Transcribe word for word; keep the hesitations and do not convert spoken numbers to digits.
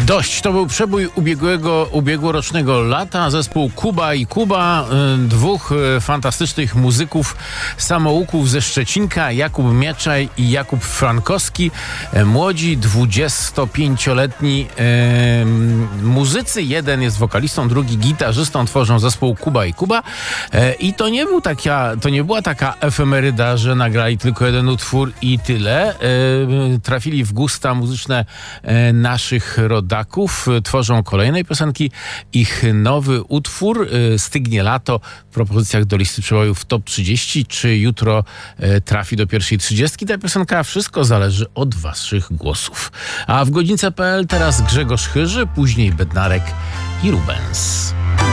Dość, to był przebój ubiegłego, ubiegłorocznego lata. Zespół Kuba i Kuba, dwóch fantastycznych muzyków, samouków ze Szczecinka, Jakub Mieczaj i Jakub Frankowski. Młodzi, dwudziestopięcioletni e, muzycy. Jeden jest wokalistą, drugi gitarzystą. Tworzą zespół Kuba i Kuba. E, I to nie, był taka, to nie była taka efemeryda, że nagrali tylko jeden utwór i tyle. E, trafili w gusta muzyczne e, naszych rodaków. Tworzą kolejne piosenki. Ich nowy utwór Stygnie lato w propozycjach do listy przebojów Top trzydzieści. Czy jutro trafi do pierwszej trzydziestki ta piosenka? Wszystko zależy od waszych głosów. A w godzince kropka pe el teraz Grzegorz Chyży, później Bednarek i Rubens.